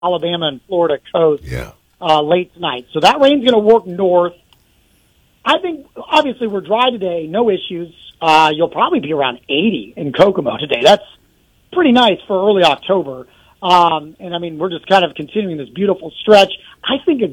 Alabama and Florida coast Yeah. late tonight. So that rain's going to work north. I think, obviously, we're dry today, no issues. You'll probably be around 80 in Kokomo today. That's pretty nice for early October. And, I mean, we're just kind of continuing this beautiful stretch. I think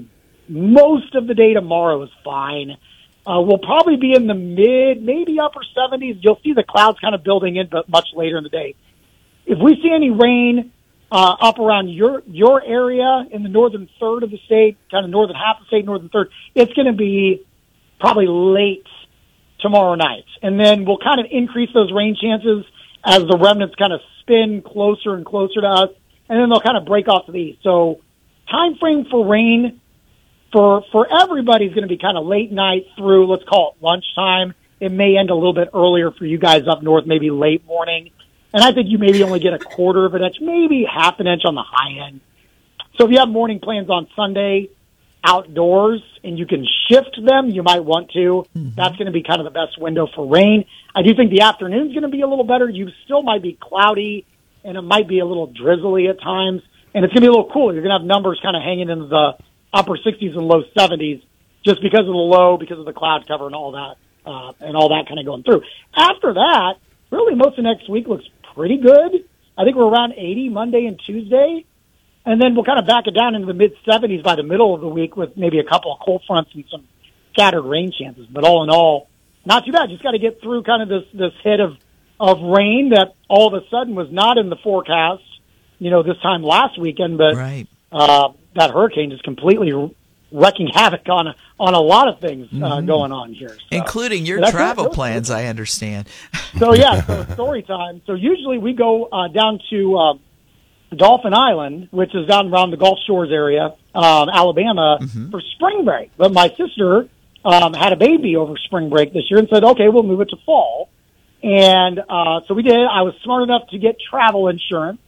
most of the day tomorrow is fine. We'll probably be in the mid, maybe upper 70s. You'll see the clouds kind of building in, but much later in the day. If we see any rain up around your area in the northern third of the state, kind of northern half of the state, northern third, it's going to be probably late tomorrow night. And then we'll kind of increase those rain chances as the remnants kind of spin closer and closer to us, and then they'll kind of break off to the east. So time frame for rain for everybody is going to be kind of late night through, let's call it lunchtime. It may end a little bit earlier for you guys up north, maybe late morning. And I think you maybe only get a quarter of an inch, maybe half an inch on the high end. So if you have morning plans on Sunday outdoors and you can shift them, you might want to. Mm-hmm. That's going to be kind of the best window for rain. I do think the afternoon's going to be a little better. You still might be cloudy, and it might be a little drizzly at times. And it's going to be a little cooler. You're going to have numbers kind of hanging in the upper 60s and low 70s just because of the low, because of the cloud cover and all that kind of going through. After that, really most of next week looks pretty good. I think we're around 80 Monday and Tuesday. And then we'll kind of back it down into the mid-70s by the middle of the week with maybe a couple of cold fronts and some scattered rain chances. But all in all, not too bad. Just got to get through kind of this hit of rain that all of a sudden was not in the forecast, this time last weekend. But right. That hurricane is completely wreaking havoc on a lot of things going on here. So. Including your travel plans, I understand. So, story time. So usually we go down to Dolphin Island, which is down around the Gulf Shores area, Alabama, for spring break. But my sister had a baby over spring break this year and said, okay, we'll move it to fall. And so we did. I was smart enough to get travel insurance.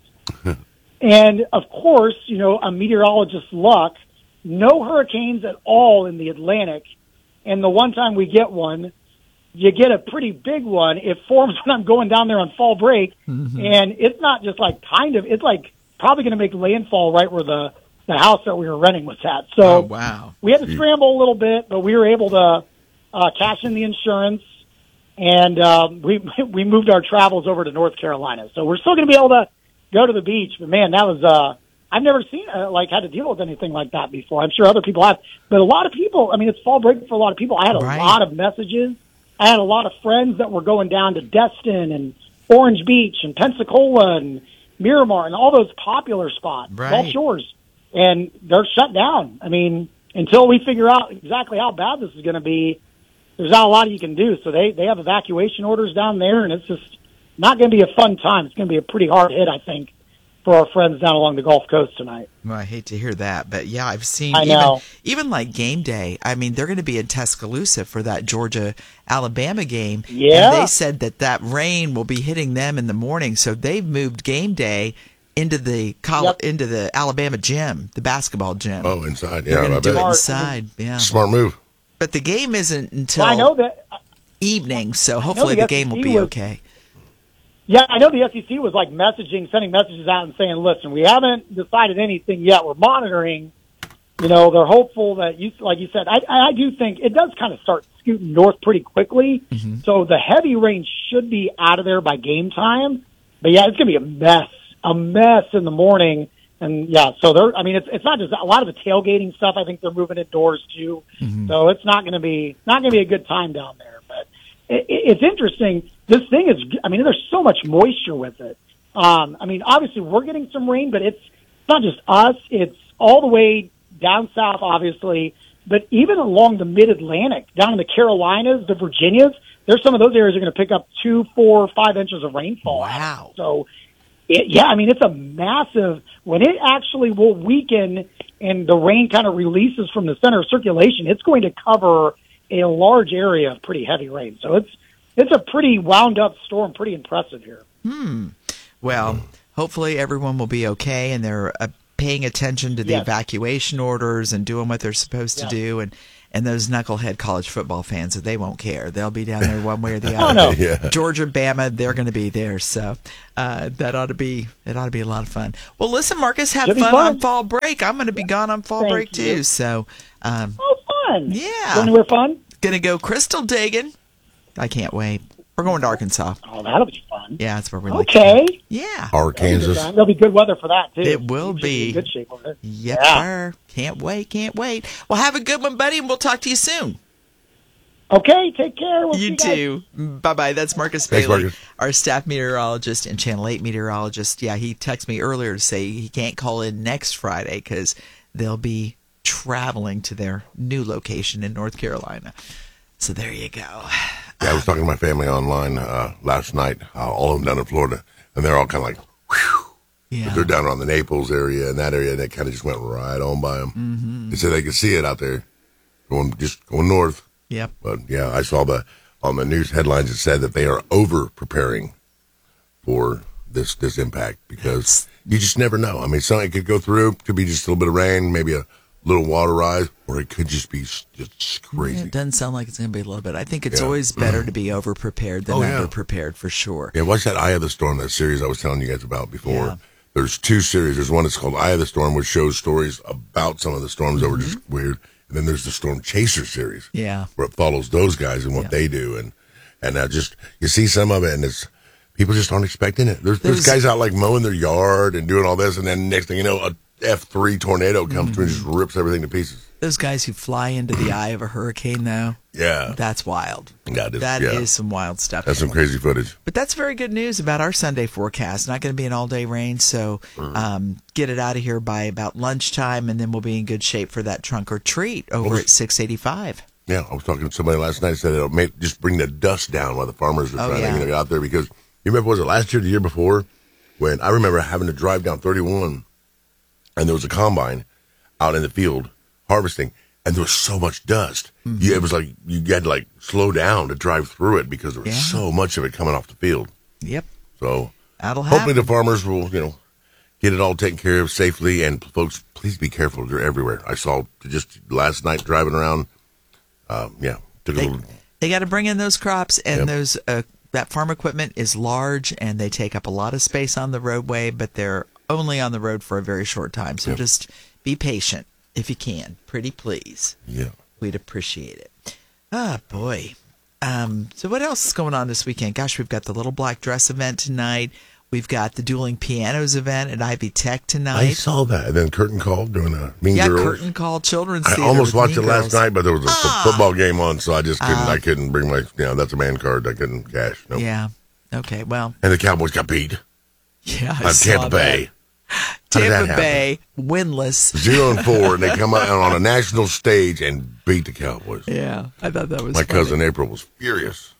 And, of course, a meteorologist's luck, no hurricanes at all in the Atlantic. And the one time we get one, you get a pretty big one. It forms when I'm going down there on fall break. Mm-hmm. And it's not just it's like probably going to make landfall right where the house that we were renting was at. So wow. We had to scramble a little bit, but we were able to cash in the insurance. And we moved our travels over to North Carolina. So we're still going to be able to go to the beach. But, man, that was I've never seen had to deal with anything like that before. I'm sure other people have. But a lot of people, it's fall break for a lot of people. I had a lot of messages. I had a lot of friends that were going down to Destin and Orange Beach and Pensacola and Miramar and all those popular spots, Gulf Shores. And they're shut down. Until we figure out exactly how bad this is going to be, there's not a lot you can do. So they have evacuation orders down there, and it's just not going to be a fun time. It's going to be a pretty hard hit, I think, for our friends down along the Gulf Coast tonight. Well, I hate to hear that, but yeah, I've seen even like game day. They're going to be in Tuscaloosa for that Georgia-Alabama game. Yeah. And they said that rain will be hitting them in the morning, so they've moved game day into the into the Alabama gym, the basketball gym. Oh, inside. They're Yeah, going to do it inside. Yeah. Smart move. But the game isn't until I know that evening, so hopefully the game will be okay. Yeah, I know the SEC was sending messages out and saying, listen, we haven't decided anything yet. We're monitoring. They're hopeful that, like you said, I do think it does kind of start scooting north pretty quickly. Mm-hmm. So the heavy rain should be out of there by game time. But, yeah, it's going to be a mess in the morning. And, yeah, so it's not just a lot of the tailgating stuff. I think they're moving indoors, too. Mm-hmm. So it's not going to be a good time down there. But it's interesting. This thing is, there's so much moisture with it. Obviously we're getting some rain, but it's not just us. It's all the way down south, obviously, but even along the mid-Atlantic, down in the Carolinas, the Virginias, there's some of those areas are going to pick up 2, 4, 5 inches of rainfall. Wow. So, it's a massive, when it actually will weaken and the rain kind of releases from the center of circulation, it's going to cover a large area of pretty heavy rain. So it's a pretty wound-up storm, pretty impressive here. Well, hopefully everyone will be okay, and they're paying attention to the evacuation orders and doing what they're supposed to do. And those knucklehead college football fans, they won't care. They'll be down there one way or the Oh, other. no. Yeah. Georgia, Bama, they're going to be there. So that ought to be a lot of fun. Well, listen, Marcus, have Should be fun fun. on fall break. I'm going to be gone on fall Thank break you. too. So Oh, fun. Yeah. Go anywhere fun? going to go crystal digging. I can't wait. We're going to Arkansas. Oh, that'll be fun. Yeah, that's where we like. Okay. Yeah. Arkansas. There'll be good weather for that, too. It will You should be. in good shape over there. Yep, Yeah. sir. Can't wait. Well, have a good one, buddy, and we'll talk to you soon. Okay, take care. We'll see You you guys. too. Bye-bye. That's Marcus Thanks, Bailey, Marcus. our staff meteorologist and Channel 8 meteorologist. Yeah, he texted me earlier to say he can't call in next Friday because they'll be traveling to their new location in North Carolina. So there you go. Yeah, I was talking to my family online last night, all of them down in Florida, and they're all kind of like, whew. Yeah. They're down around the Naples area and that area, and it kind of just went right on by them. Mm-hmm. They said they could see it out there, going north. Yep. But yeah, I saw on the news headlines it said that they are over preparing for this impact because you just never know. I mean, something could go through, could be just a little bit of rain, maybe a little water rise, or it could just be just crazy. It doesn't sound like it's going to be a little bit. I think it's always better to be over-prepared than under-prepared for sure. Yeah, watch that Eye of the Storm, that series I was telling you guys about before. Yeah. There's two series. There's one that's called Eye of the Storm, which shows stories about some of the storms that were just weird. And then there's the Storm Chaser series, Yeah. where it follows those guys and what they do. And just, you see some of it, and it's, people just aren't expecting it. There's guys out like mowing their yard and doing all this, and then next thing you know, a F3 tornado comes through and just rips everything to pieces. Those guys who fly into the eye of a hurricane, though, Yeah. that's wild. That That is some wild stuff. That's some crazy footage. But that's very good news about our Sunday forecast. Not going to be an all-day rain, so get it out of here by about lunchtime, and then we'll be in good shape for that trunk or treat over at 685. Yeah, I was talking to somebody last night. Said it'll just bring the dust down while the farmers are trying to get out there. Because you remember, was it last year, or the year before, when I remember having to drive down 31, and there was a combine out in the field harvesting, and there was so much dust. Mm-hmm. It was like you had to like slow down to drive through it because there was so much of it coming off the field. Yep, So that'll hopefully happen. the farmers will, get it all taken care of safely. And folks, please be careful. They're everywhere. I saw just last night driving around. Took a little. They got to bring in those crops, and Yep. those that farm equipment is large, and they take up a lot of space on the roadway, but they're only on the road for a very short time. So just be patient if you can. Pretty please. Yeah. We'd appreciate it. Ah, boy. So what else is going on this weekend? Gosh, we've got the Little Black Dress event tonight. We've got the Dueling Pianos event at Ivy Tech I tonight. saw that. And then Curtain Call doing a Mean Yeah, Girls. Curtain Call Children's I Theater. almost with watched it Mean last Girls. night, but there was a football game on, so I just couldn't. I couldn't bring my. That's a man card. I couldn't cash. Nope. Yeah. Okay, well, And the Cowboys got beat. yeah, I On saw Tampa that. Bay. How did that Tampa happen? Bay, winless. 0-4, and they come out on a national stage and beat the Cowboys. Yeah, I thought that was My funny. cousin April was furious.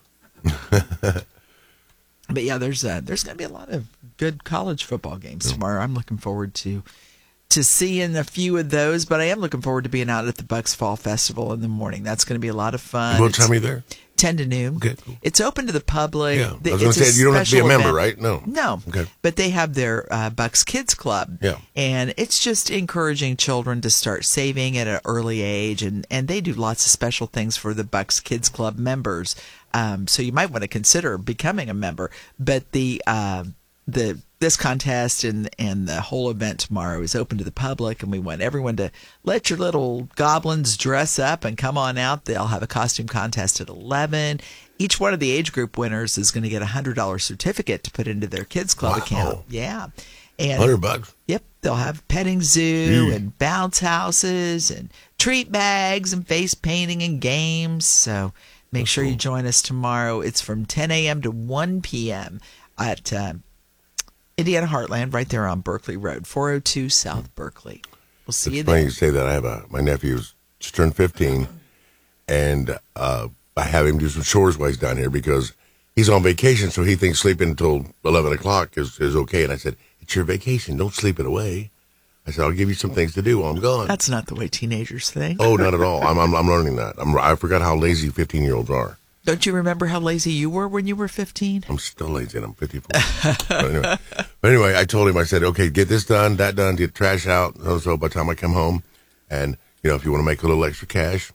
But yeah, there's going to be a lot of good college football games tomorrow. I'm looking forward to seeing a few of those, but I am looking forward to being out at the Bucks Fall Festival in the morning. That's going to be a lot of fun. What time are you there? 10 to noon. Okay, cool. It's open to the public. Yeah, I was It's going to a say you don't have to be a special member, event. right? No. Okay. But they have their Bucks Kids Club. Yeah. And it's just encouraging children to start saving at an early age. And they do lots of special things for the Bucks Kids Club members. So you might want to consider becoming a member. But this contest and the whole event tomorrow is open to the public, and we want everyone to let your little goblins dress up and come on out. They'll have a costume contest at 11. Each one of the age group winners is going to get a $100 certificate to put into their kids club account. Yeah. And $100. Yep, they'll have petting zoo and bounce houses and treat bags and face painting and games. So make sure you join us tomorrow. It's from 10 a.m. to 1 p.m. at Indiana Heartland, right there on Berkeley Road, 402 South Berkeley. We'll see you It's funny there. you say that. I have my nephew's just turned 15, and I have him do some chores while he's down here because he's on vacation, so he thinks sleeping until 11 o'clock is okay. And I said, it's your vacation. Don't sleep it away. I said, I'll give you some things to do while I'm gone. That's not the way teenagers think. Oh, not at all. I'm learning that. I forgot how lazy 15-year-olds are. Don't you remember how lazy you were when you were 15? I'm still lazy, and I'm 54. but anyway, I told him, I said, okay, get this done, that done, get trash out. So by the time I come home, and, if you want to make a little extra cash,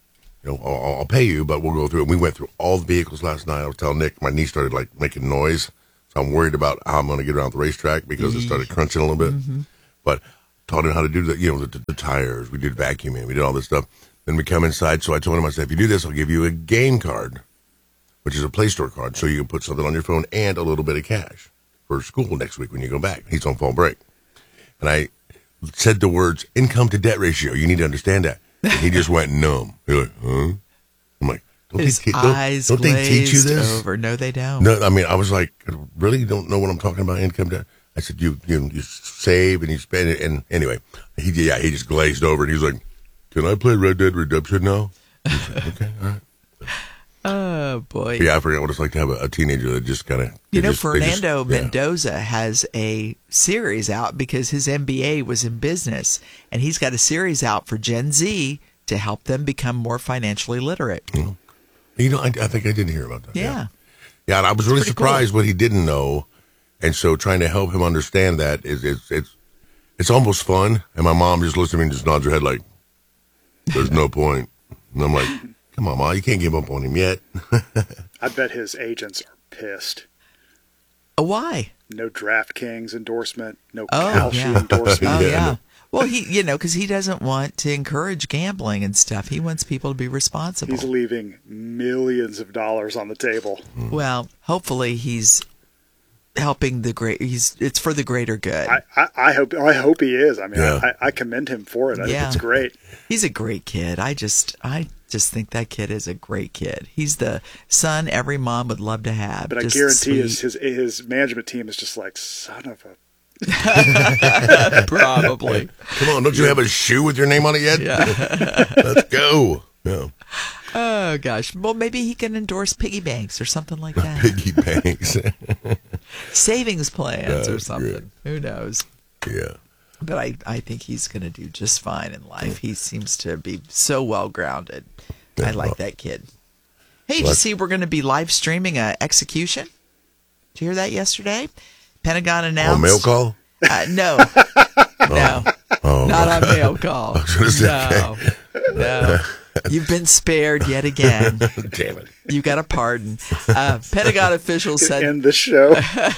I'll pay you, but we'll go through it. We went through all the vehicles last night. I was telling Nick, my knee started like making noise. So I'm worried about how I'm going to get around the racetrack because it started crunching a little bit. Mm-hmm. But taught him how to do the tires. We did vacuuming. We did all this stuff. Then we come inside. So I told him, I said, if you do this, I'll give you a game card, which is a Play Store card. So you can put something on your phone and a little bit of cash for school next week when you go back. He's on fall break. And I said the words, income to debt ratio. You need to understand that. And he just went numb. He's like, huh? I'm like, don't they teach you this? Over. No, they don't. No, I mean, I was like, really? You don't know what I'm talking about, income debt? I said, you save and you spend it. And anyway, he just glazed over and he was like, can I play Red Dead Redemption now? Like, okay, all right. Oh, boy. Yeah, I forgot what it's like to have a teenager that just kind of... Fernando Mendoza has a series out because his MBA was in business, and he's got a series out for Gen Z to help them become more financially literate. Mm-hmm. I think I did hear about that. Yeah. Yeah, and I was really surprised what he didn't know, and so trying to help him understand that it's almost fun, and my mom just looks at me and just nods her head like, there's no point. And I'm like... Come on, Ma, you can't give up on him yet. I bet his agents are pissed. Why? No DraftKings endorsement, no Kalshi endorsement. Oh, yeah. Well, because he doesn't want to encourage gambling and stuff. He wants people to be responsible. He's leaving millions of dollars on the table. Well, hopefully he's helping it's for the greater good. I hope he is. I mean, I commend him for it. I think it's great. He's a great kid. I just think that kid is a great kid. He's the son every mom would love to have. But I guarantee his management team is just like, son of a... Probably. Come on, don't you have a shoe with your name on it yet? Yeah. Let's go. Yeah. Oh, gosh. Well, maybe he can endorse piggy banks or something like that. Piggy banks. Savings plans or something. Great. Who knows? Yeah. But I think he's going to do just fine in life. He seems to be so well-grounded. I like that kid. Hey, did you see we're going to be live streaming an execution? Did you hear that yesterday? Pentagon announced... mail call? No. No. Not on mail call. No. You've been spared yet again. Damn it. You got a pardon. Pentagon officials said... End the show.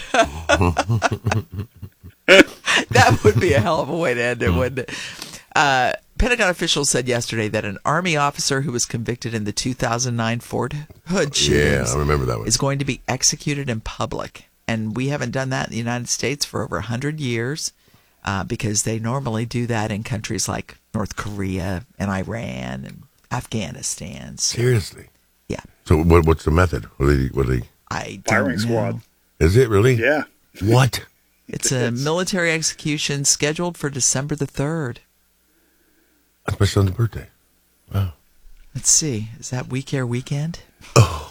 That would be a hell of a way to end it, wouldn't it? Pentagon officials said yesterday that an Army officer who was convicted in the 2009 Fort Hood shootings I remember that one. is going to be executed in public. And we haven't done that in the United States for over 100 years because they normally do that in countries like North Korea and Iran and Afghanistan. So, seriously? Yeah. So what's the method? What are they? I don't Firing know. squad. Is it really? Yeah. What? It's a military execution scheduled for December the 3rd. That's my son's birthday. Wow. Let's see. Is that We Care Weekend? Oh.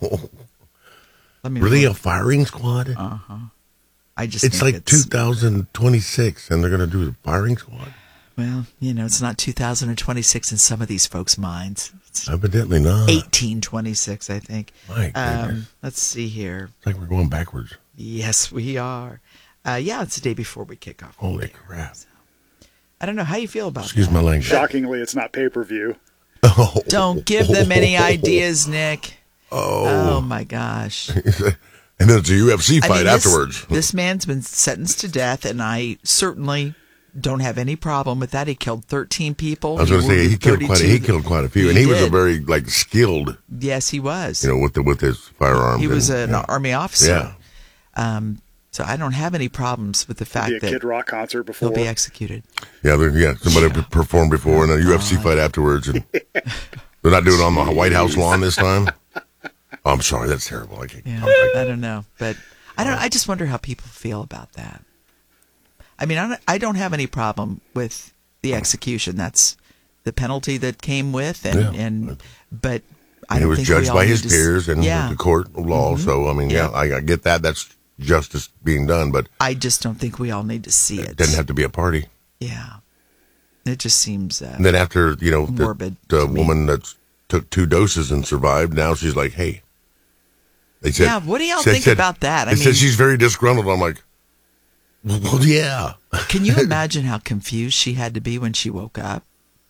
Really? A firing squad? Uh-huh. It's like 2026, and they're going to do a firing squad? Well, it's not 2026 in some of these folks' minds. It's evidently not. 1826, I think. My goodness. Let's see here. It's like we're going backwards. Yes, we are. It's the day before we kick off. Holy crap. So, I don't know how you feel about Excuse that. my language. Shockingly, it's not pay-per-view. Oh. Don't give them any ideas, Nick. Oh my gosh. And then it's a UFC fight afterwards. This man's been sentenced to death, and I certainly don't have any problem with that. He killed 13 people. I was going to say he killed quite a few, and he was a very skilled. Yes, he was. With his firearms. He was an Army officer. Yeah. So I don't have any problems with the fact that Kid Rock concert before he'll be executed. Yeah, somebody performed before and a UFC fight afterwards, and they're not doing it on the White House lawn this time. Oh, I'm sorry, that's terrible. I don't know, but I just wonder how people feel about that. I mean, I don't have any problem with the execution. That's the penalty that came with, but I don't think he was judged by his peers and the court of law. Mm-hmm. So I mean, I get that. That's justice being done, but I just don't think we all need to see it. It doesn't have to be a party. Yeah, it just seems. And then after morbid. The woman that took 2 doses and survived, now she's like, hey. They said, what do y'all think about that? They said she's very disgruntled. I'm like, well, yeah. Can you imagine how confused she had to be when she woke up?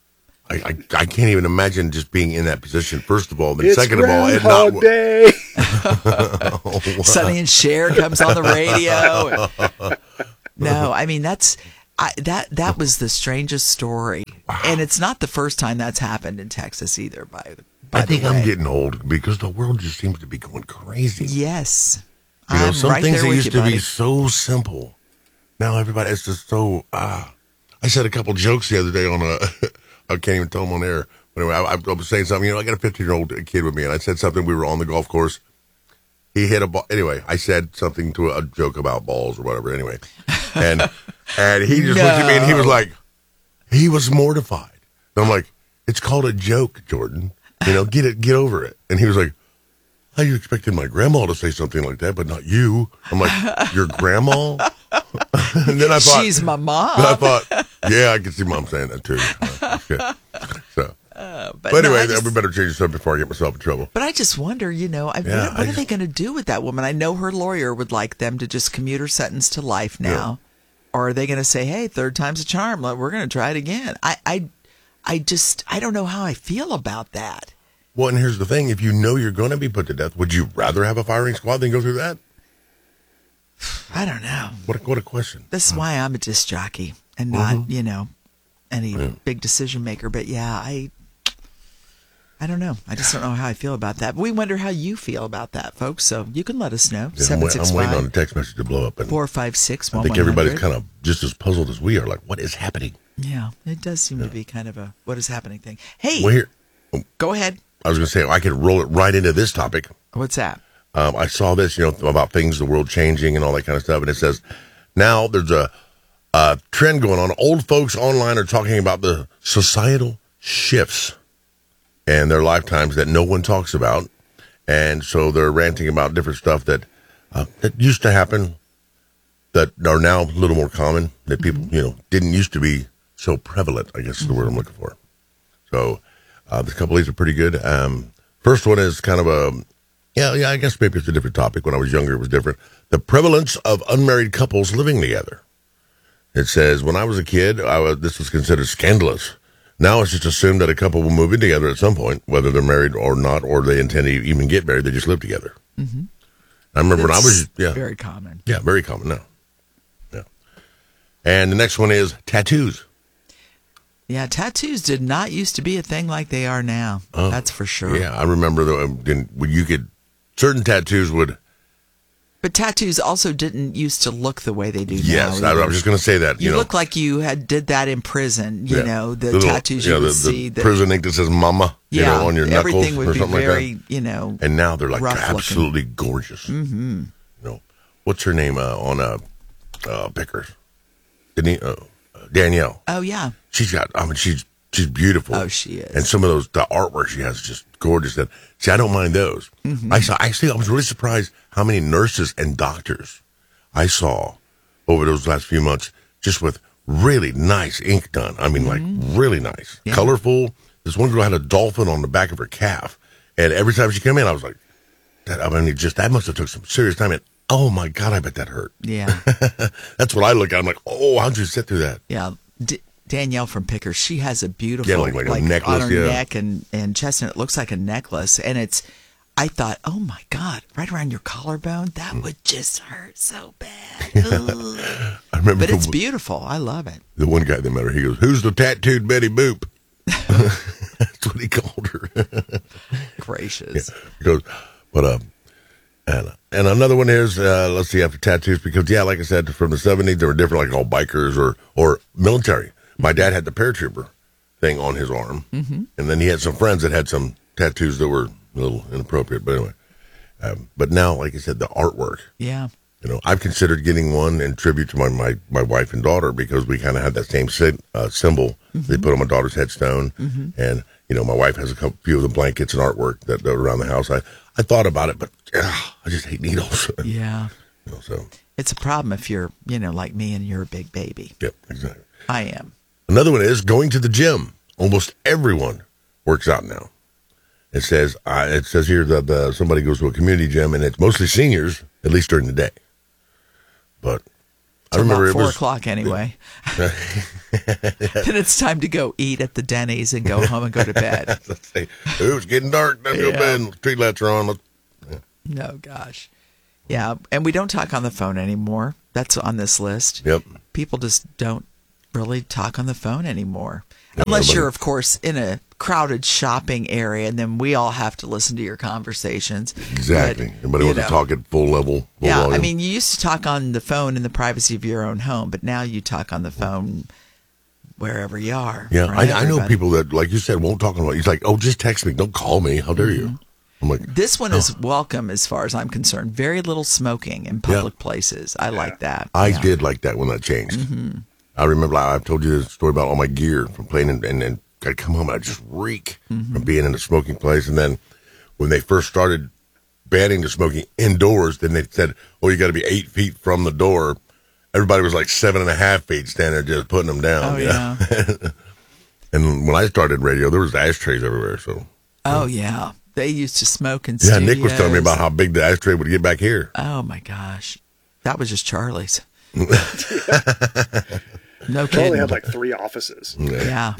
I can't even imagine just being in that position, first of all. And then It's second of all, and Groundhog Day. Oh, wow. Sonny and Cher comes on the radio. No, I mean, that was the strangest story. Wow. And it's not the first time that's happened in Texas either, by I think the way. I'm getting old because the world just seems to be going crazy. Yes. You know, I'm some right things there that with used you, to be buddy. so simple. Now everybody, it's just so, I said a couple jokes the other day on I can't even tell them on air. But anyway, I was saying something, I got a 15-year-old kid with me, and I said something, we were on the golf course. He hit a ball. Anyway, I said something to a joke about balls or whatever, anyway. And he just looked at me and he was like, he was mortified. And I'm like, it's called a joke, Jordan. Get over it. And he was like, how you expected my grandma to say something like that, but not you? I'm like, your grandma? And then I thought, she's my mom. Then I thought, yeah, I can see mom saying that too. So, but anyway, we better change this up before I get myself in trouble. But I just wonder, what are they going to do with that woman? I know her lawyer would like them to just commute her sentence to life now. Yeah. Or are they going to say, hey, third time's a charm, we're going to try it again? I don't know how I feel about that. Well, and here's the thing. If you know you're going to be put to death, would you rather have a firing squad than go through that? I don't know. What a question. This is why I'm a disc jockey and not, any big decision maker. But yeah, I don't know. I just don't know how I feel about that. We wonder how you feel about that, folks. So you can let us know. Yeah, I'm waiting on the text message to blow up. 456-1100. I think everybody's kind of just as puzzled as we are. Like, what is happening? Yeah, it does seem to be kind of a what is happening thing. Hey, go ahead. I was going to say, I could roll it right into this topic. What's that? I saw this, about things, the world changing and all that kind of stuff. And it says, now there's a trend going on. Old folks online are talking about the societal shifts and their lifetimes that no one talks about. And so they're ranting about different stuff that used to happen that are now a little more common, that people, didn't used to be so prevalent, I guess is the word I'm looking for. So the couple of these are pretty good. First one is kind of I guess maybe it's a different topic. When I was younger, it was different. The prevalence of unmarried couples living together. It says, when I was a kid, this was considered scandalous. Now it's just assumed that a couple will move in together at some point, whether they're married or not, or they intend to even get married. They just live together. Mm-hmm. I remember when I was... Yeah, very common. Yeah, very common now. Yeah. And the next one is tattoos. Yeah, tattoos did not used to be a thing like they are now. Oh, that's for sure. Yeah, I remember certain tattoos would... But tattoos also didn't used to look the way they do now. Yes, I was just going to say that. You look like you did that in prison, the tattoos you would see. The prison ink that says mama, on your knuckles everything would or be something very, like that. And now they're like absolutely looking. Gorgeous. Mm-hmm. What's her name on Pickers? Danielle. Oh, yeah. She's beautiful. Oh, she is. And some of the artwork she has is just gorgeous. And see, I don't mind those. Mm-hmm. I was really surprised how many nurses and doctors I saw over those last few months just with really nice ink done. I mean, like really nice, colorful. This one girl had a dolphin on the back of her calf, and every time she came in, I was like, that must have took some serious time. And oh my God, I bet that hurt. Yeah, that's what I look at. I'm like, oh, how'd you sit through that? Yeah. Danielle from Pickers, she has a beautiful like a necklace, on her neck and chest, and it looks like a necklace. And I thought, oh my God, right around your collarbone, that would just hurt so bad. I remember, but it's beautiful. I love it. The one guy that met her, he goes, "Who's the tattooed Betty Boop?" That's what he called her. Gracious. Yeah. He goes, but and another one is let's see, after tattoos, because like I said, from the 70s, they were different, like all bikers or military. My dad had the paratrooper thing on his arm, and then he had some friends that had some tattoos that were a little inappropriate. But anyway, but now, like I said, the artwork. Yeah. I've considered getting one in tribute to my wife and daughter, because we kind of had that same symbol they put on my daughter's headstone. And, my wife has a few of the blankets and artwork that are around the house. I thought about it, but I just hate needles. Yeah. So it's a problem if you're, like me and you're a big baby. Yep, exactly. I am. Another one is going to the gym. Almost everyone works out now. It says here that somebody goes to a community gym, and it's mostly seniors, at least during the day. But Till about 4 o'clock anyway. Then it's time to go eat at the Denny's and go home and go to bed. It's getting dark. Let's go to bed. Street lights are on. No, gosh. Yeah, and we don't talk on the phone anymore. That's on this list. Yep. People just don't really talk on the phone anymore. Unless you're, of course, in a crowded shopping area, and then we all have to listen to your conversations. Exactly. Everybody wants to talk at full level, full volume. I mean, you used to talk on the phone in the privacy of your own home, but now you talk on the phone wherever you are. Yeah, I know people that, like you said, won't talk on the phone. He's like, oh, just text me. Don't call me. How dare you? I'm like, this one is welcome as far as I'm concerned. Very little smoking in public places. I like that. I did like that when that changed. Mm-hmm. I remember I've told you the story about all my gear from playing, and I'd come home and I'd just reek from being in a smoking place. And then when they first started banning the smoking indoors, then they said, oh, you got to be 8 feet from the door. Everybody was like 7.5 feet standing there just putting them down. Oh, yeah. And when I started radio, there was ashtrays everywhere. So. Oh, yeah. They used to smoke in studios. Yeah, Nick was telling me about how big the ashtray would get back here. Oh, my gosh. That was just Charlie's. No kidding. Charlie had like 3 offices. Yeah.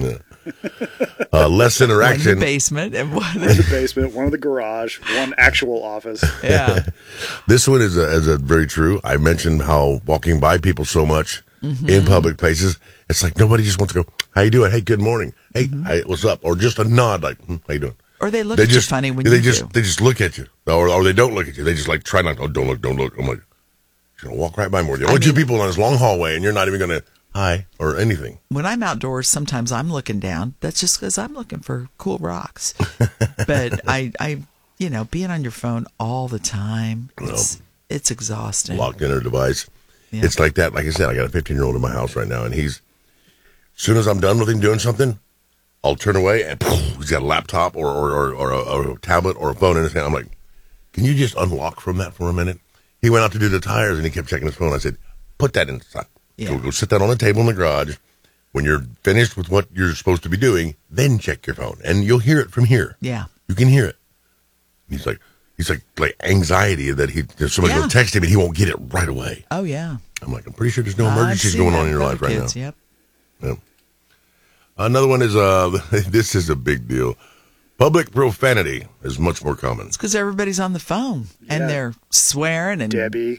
Less interaction. One in the basement and one in the basement, one in the garage, one actual office. Yeah. This one is a very true. I mentioned how walking by people so much in public places, it's like nobody just wants to go, how you doing? Hey, good morning. Hey, hey, what's up? Or just a nod like, how you doing? Or they look at you funny when you do. They just look at you. Or they don't look at you. They just like try not to, oh, don't look. I'm like, you're going to walk right by me. The only 2 people on this long hallway, and you're not even going to hi or anything. When I'm outdoors, sometimes I'm looking down. That's just because I'm looking for cool rocks. But I being on your phone all the time, it's exhausting. Locked in her device. Yeah. It's like that. Like I said, I got a 15-year-old in my house right now, and as soon as I'm done with him doing something, I'll turn away, and he's got a laptop or a tablet or a phone in his hand. I'm like, can you just unlock from that for a minute? He went out to do the tires, and he kept checking his phone. I said, put that inside. Yeah. Go sit that on the table in the garage. When you're finished with what you're supposed to be doing, then check your phone, and you'll hear it from here. Yeah, you can hear it. He's like anxiety that somebody's going to text him and he won't get it right away. Oh yeah. I'm like, I'm pretty sure there's no emergencies going on in your life right now. Yep. Yeah. Another one is this is a big deal. Public profanity is much more common. It's because everybody's on the phone and they're swearing and Debbie.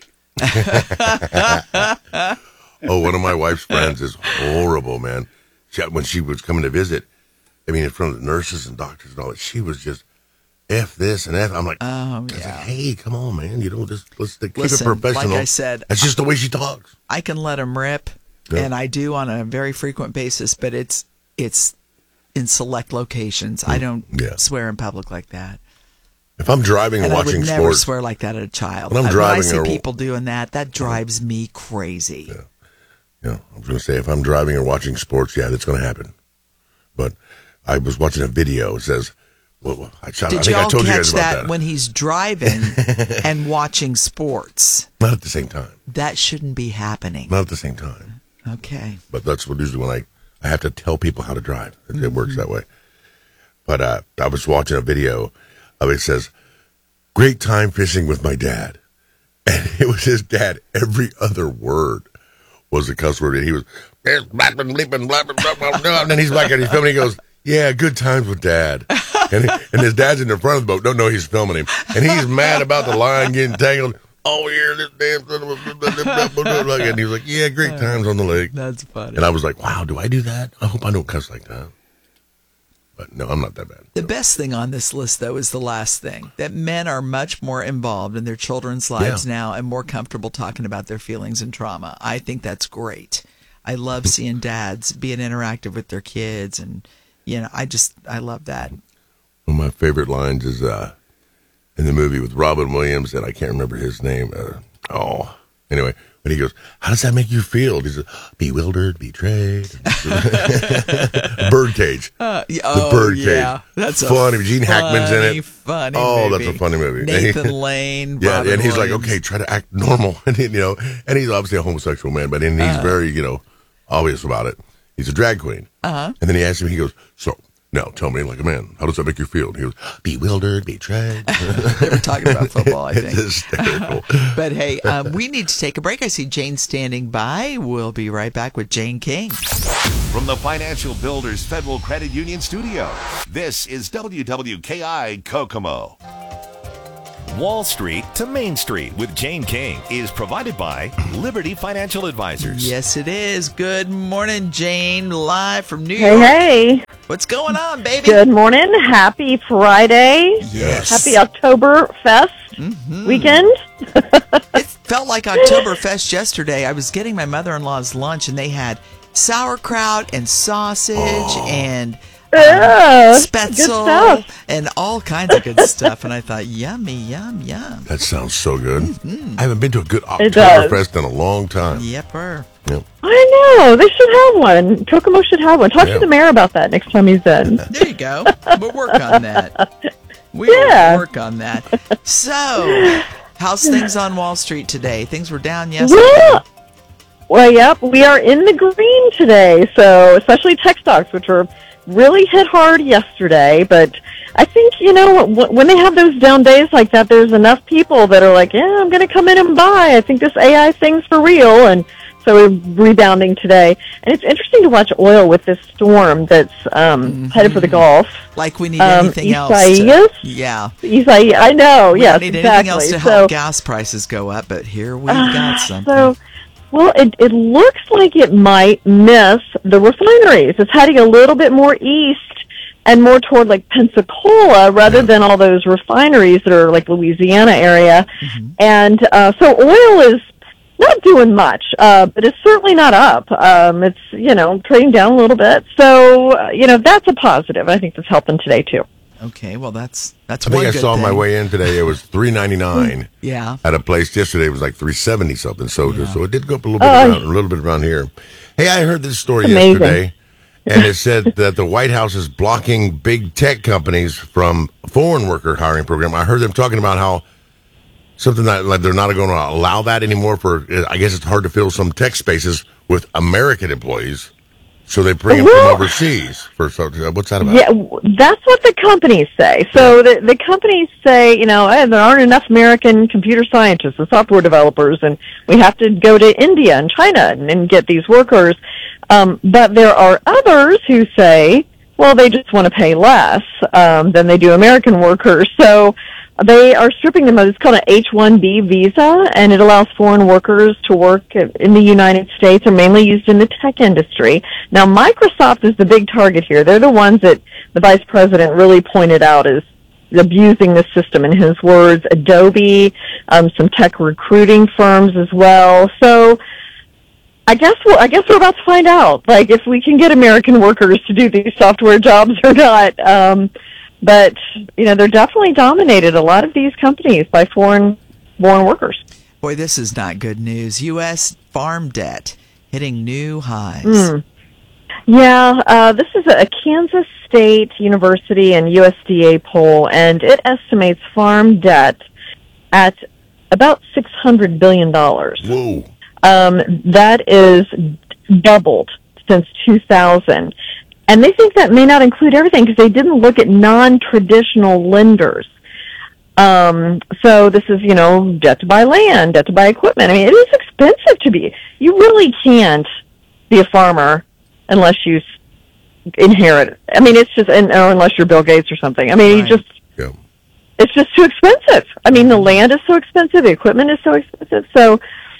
Oh, one of my wife's friends is horrible, man. When she was coming to visit, I mean, in front of the nurses and doctors and all that, she was just F this and F. I'm like, oh, yeah. Like, hey, come on, man. You don't let's keep it professional. Like I said, that's just the way she talks. I can let them rip, and I do on a very frequent basis, but it's in select locations. I don't swear in public like that. If I'm driving and watching sports, I would never swear like that at a child. When I see people doing that drives me crazy. Yeah, I was going to say, if I'm driving or watching sports, that's going to happen. But I was watching a video. It says, I think I told you guys about that. When he's driving and watching sports? Not at the same time. That shouldn't be happening. Not at the same time. Okay. But that's what usually when I have to tell people how to drive. It works that way. But I was watching a video of it says, great time fishing with my dad. And it was his dad. Every other word was a cuss word. And he was, and then he's back and he's filming. He goes, yeah, good times with dad. And his dad's in the front of the boat. Don't know he's filming him. And he's mad about the line getting tangled. Oh, yeah, this damn son of a... And he was like, yeah, great times on the lake. That's funny. And I was like, wow, do I do that? I hope I don't cuss like that. But no, I'm not that bad. The best thing on this list, though, is the last thing. That men are much more involved in their children's lives now and more comfortable talking about their feelings and trauma. I think that's great. I love seeing dads being interactive with their kids. And, I love that. One of my favorite lines is in the movie with Robin Williams, and I can't remember his name. Anyway, when he goes, how does that make you feel? He says, bewildered, betrayed. Birdcage. The Birdcage. That's funny. Gene Hackman's in it. Funny movie. That's a funny movie. Nathan Lane. Yeah, Robin and he's Williams. like, okay, try to act normal. And and he's obviously a homosexual man, but he's very, obvious about it. He's a drag queen. Uh-huh. And then he asks him, he goes, so No, tell me like a man. How does that make you feel? And he was bewildered, betrayed. They were talking about football, I think. It's hysterical. But hey, we need to take a break. I see Jane standing by. We'll be right back with Jane King. From the Financial Builders Federal Credit Union Studio, this is WWKI Kokomo. Wall Street to Main Street with Jane King is provided by Liberty Financial Advisors. Yes, it is. Good morning, Jane, live from New York. Hey. What's going on, baby? Good morning. Happy Friday. Yes. Happy Oktoberfest weekend. It felt like Oktoberfest yesterday. I was getting my mother-in-law's lunch, and they had sauerkraut and sausage and Spätzle and all kinds of good stuff. And I thought, yummy, yum, yum. That sounds so good. I haven't been to a good It does. Oktoberfest in a long time. Yepper. Yep. I know. They should have one. Kokomo should have one. Talk to the mayor about that next time he's in. There you go. We'll work on that. We'll work on that. So, how's things on Wall Street today? Things were down yesterday. Well, yep. We are in the green today. So, especially tech stocks, which were really hit hard yesterday. But I think, when they have those down days like that, there's enough people that are like, yeah, I'm going to come in and buy. I think this AI thing's for real. And so we're rebounding today. And it's interesting to watch oil with this storm that's headed for the Gulf. Like we need anything else. Isaias? Yeah. Isaias, I know. We Yes, don't need exactly. anything else to help gas prices go up, but here we've got something. Well, it looks like it might miss the refineries. It's heading a little bit more east and more toward like Pensacola rather than all those refineries that are like Louisiana area. And so oil is not doing much, but it's certainly not up. It's, trading down a little bit. So, that's a positive. I think that's helping today too. Okay, well, that's I think I saw on my way in today, it was $3.99. Yeah. At a place yesterday, it was like $3.70 something. So it did go up a little bit around here. Hey, I heard this story yesterday, and it said that the White House is blocking big tech companies from foreign worker hiring program. I heard them talking about how something that like they're not going to allow that anymore for. I guess it's hard to fill some tech spaces with American employees. So they bring them from overseas. What's that about? Yeah, that's what the companies say. So the companies say, hey, there aren't enough American computer scientists and software developers, and we have to go to India and China and get these workers. But there are others who say, well, they just want to pay less than they do American workers. So they are stripping them of, it's called an H-1B visa, and it allows foreign workers to work in the United States, are mainly used in the tech industry. Now, Microsoft is the big target here. They're the ones that the vice president really pointed out as abusing the system, in his words. Adobe, some tech recruiting firms as well. So I guess we're about to find out, like, if we can get American workers to do these software jobs or not. But, they're definitely dominated, a lot of these companies, by foreign-born workers. Boy, this is not good news. U.S. farm debt hitting new highs. Yeah, this is a Kansas State University and USDA poll, and it estimates farm debt at about $600 billion. Whoa. That is doubled since 2000. And they think that may not include everything because they didn't look at non-traditional lenders. So this is, debt to buy land, debt to buy equipment. I mean, it is expensive you really can't be a farmer unless you inherit it. I mean, it's just, or unless you're Bill Gates or something. I mean, it's just too expensive. I mean, the land is so expensive, the equipment is so expensive. So,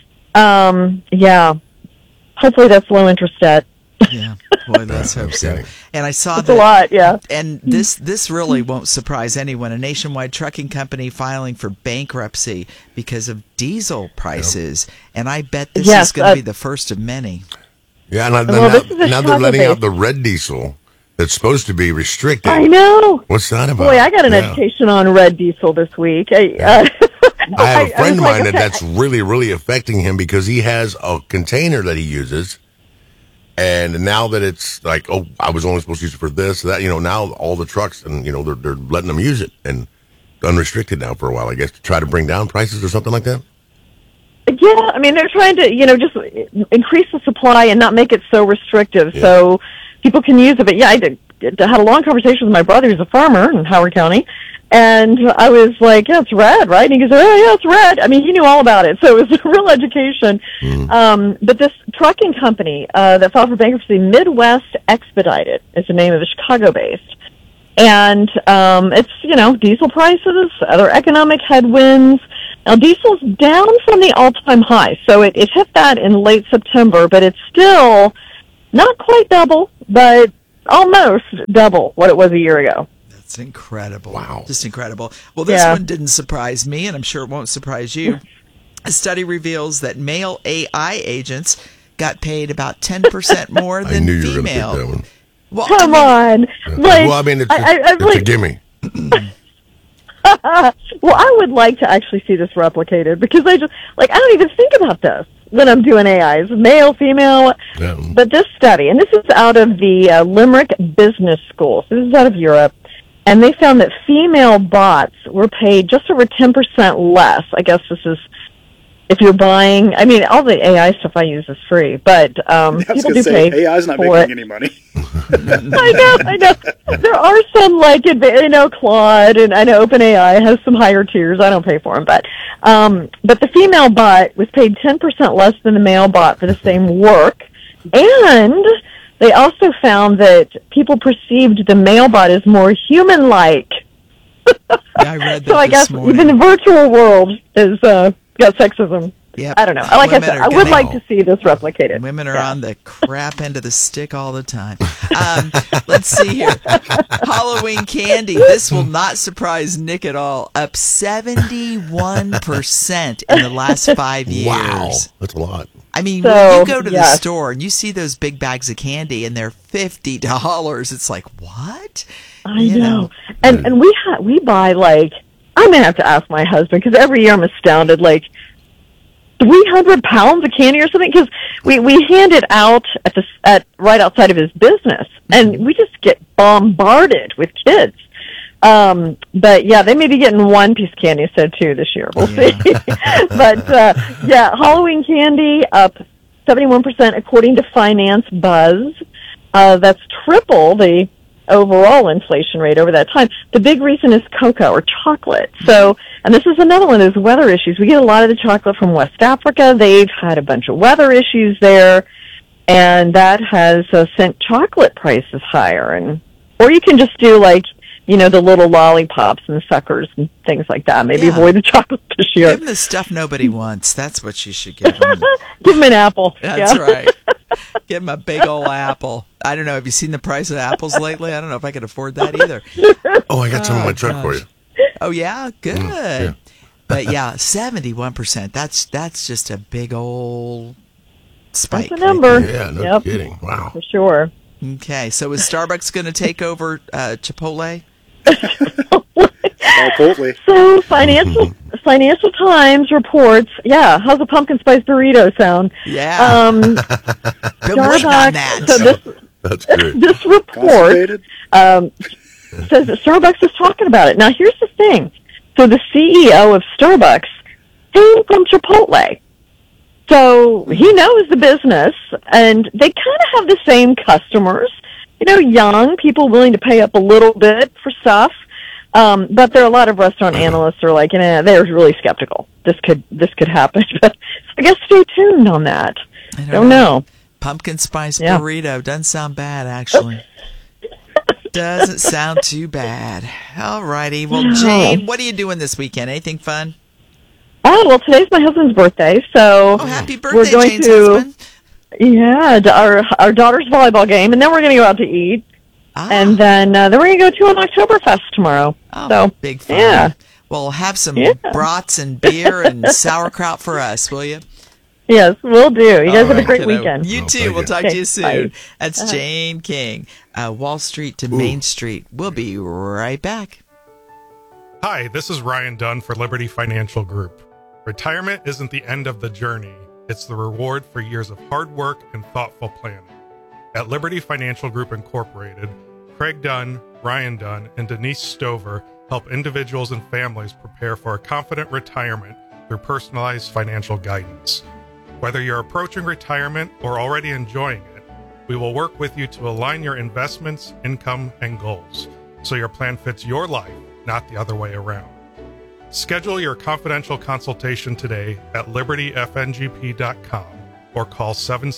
hopefully that's low interest debt. Yeah, boy, let's hope so. And I saw that. That's a lot, yeah. And this really won't surprise anyone. A nationwide trucking company filing for bankruptcy because of diesel prices. Yep. And I bet this is going to be the first of many. Yeah, and now they're letting out the red diesel that's supposed to be restricted. I know. What's that about? Boy, I got an education on red diesel this week. I have a friend of mine that's really, really affecting him because he has a container that he uses. And now that it's like, oh, I was only supposed to use it for this, that, now all the trucks and, they're letting them use it and unrestricted now for a while, I guess, to try to bring down prices or something like that. Yeah, I mean, they're trying to, just increase the supply and not make it so restrictive. Yeah. So people can use it. But yeah, I had a long conversation with my brother who's a farmer in Howard County. And I was like, yeah, it's red, right? And he goes, oh, yeah, it's red. I mean, he knew all about it. So it was a real education. But this trucking company that filed for bankruptcy, Midwest Expedited, is the name of it, Chicago-based. And it's, diesel prices, other economic headwinds. Now, diesel's down from the all-time high. So it hit that in late September, but it's still not quite double, but almost double what it was a year ago. That's incredible. Wow. Just incredible. Well, this one didn't surprise me, and I'm sure it won't surprise you. A study reveals that male AI agents got paid about 10% more than I knew you female. were going to pick that one. Well, Come on. Like, well, I mean, it's like, a gimme. Well, I would like to actually see this replicated because I don't even think about this when I'm doing AIs, male, female. Yeah. But this study, and this is out of the Limerick Business School, so this is out of Europe, and they found that female bots were paid just over 10% less. I guess this is if you're buying. I mean, all the AI stuff I use is free, but people do pay. AI's not making any money. I know. There are some Claude, and I know OpenAI has some higher tiers. I don't pay for them, but the female bot was paid 10% less than the male bot for the same work, and they also found that people perceived the male bot as more human-like. Yeah, I read that. So I guess even the virtual world is got sexism. Yep. I don't know. Like I said, I would like to see this replicated. Women are on the crap end of the stick all the time. Let's see here. Halloween candy. This will not surprise Nick at all. Up 71% in the last 5 years. Wow. That's a lot. I mean, when you go to the store and you see those big bags of candy and they're $50, it's like, what? I know. And we buy I'm going to have to ask my husband because every year I'm astounded, 300 pounds of candy or something, because we hand it out at right outside of his business, and we just get bombarded with kids. But yeah, they may be getting one piece of candy instead of two this year. We'll see. But Halloween candy up 71% according to Finance Buzz. That's triple the overall inflation rate over that time. The big reason is cocoa or chocolate. So, and this is another one, is weather issues. We get a lot of the chocolate from West Africa. They've had a bunch of weather issues there, and that has sent chocolate prices higher. Or you can just do the little lollipops and suckers and things like that. Maybe avoid the chocolate this year. Give them the stuff nobody wants. That's what you should give them. Give them an apple. That's right. Give them a big old apple. I don't know. Have you seen the price of apples lately? I don't know if I could afford that either. Oh, I got some in my truck for you. Oh, yeah? Good. Yeah. But, 71%. That's just a big old spike. That's a number. Yeah, no kidding. Wow. For sure. Okay. So is Starbucks going to take over Chipotle? Chipotle. So Financial Times reports, how's a pumpkin spice burrito sound? Yeah. Been waiting on that. So that's great. This report says that Starbucks is talking about it. Now, here's the thing. So the CEO of Starbucks came from Chipotle. So he knows the business, and they kind of have the same customers. Young people willing to pay up a little bit for stuff. But there are a lot of restaurant analysts who are they're really skeptical. This could happen. But I guess stay tuned on that. I don't know. Pumpkin spice burrito doesn't sound bad, actually. Doesn't sound too bad. All righty. Well, Jane, what are you doing this weekend? Anything fun? Oh, well, today's my husband's birthday, so happy birthday, we're going Jane's to husband. Our daughter's volleyball game, and then we're going to go out to eat. And then we're going to go to an Oktoberfest tomorrow. Oh, so big fun. Yeah. Well, have some brats and beer and sauerkraut for us, will you? Yes, we'll do. You guys have a great weekend. You too. We'll talk to you soon. Bye. That's Jane King. Wall Street to Main Street. We'll be right back. Hi, this is Ryan Dunn for Liberty Financial Group. Retirement isn't the end of the journey. It's the reward for years of hard work and thoughtful planning. At Liberty Financial Group Incorporated, Craig Dunn, Ryan Dunn, and Denise Stover help individuals and families prepare for a confident retirement through personalized financial guidance. Whether you're approaching retirement or already enjoying it, We will work with you to align your investments, income, and goals so your plan fits your life, not the other way around. Schedule your confidential consultation today at libertyfngp.com or call